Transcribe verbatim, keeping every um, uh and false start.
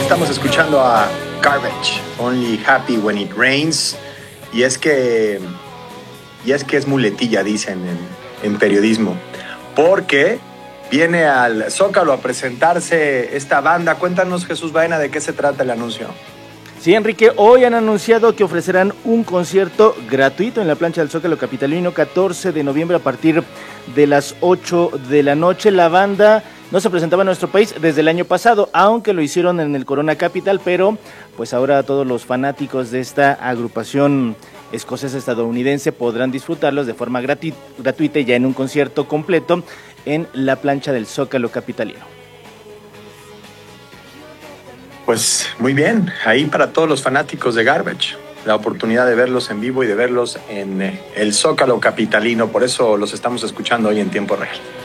Estamos escuchando a Garbage, Only Happy When It Rains. Y es que, y es que es muletilla, dicen en, en periodismo. Porque viene al Zócalo a presentarse esta banda. Cuéntanos, Jesús Baena, de qué se trata el anuncio. Sí, Enrique, hoy han anunciado que ofrecerán un concierto gratuito en la plancha del Zócalo capitalino, catorce de noviembre a partir de las ocho de la noche. La banda no se presentaba en nuestro país desde el año pasado, aunque lo hicieron en el Corona Capital, pero pues ahora todos los fanáticos de esta agrupación escocesa estadounidense podrán disfrutarlos de forma gratu- gratuita y ya en un concierto completo en la plancha del Zócalo capitalino. Pues muy bien, ahí para todos los fanáticos de Garbage, la oportunidad de verlos en vivo y de verlos en el Zócalo capitalino, por eso los estamos escuchando hoy en tiempo real.